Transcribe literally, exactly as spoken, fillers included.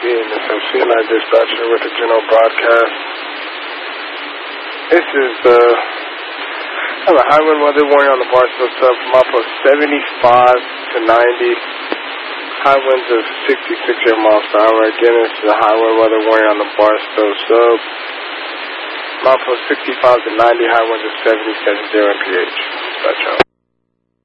being this M C nine dispatcher with the general broadcast. This is the, I have a high wind weather warning on the Barstow sub from off of seventy-five to ninety. High winds of sixty-six miles per hour. Again, this is a high wind weather warning on the Barstow sub. From off of sixty-five to ninety, high winds of seventy-seven M P H. Dispatch out.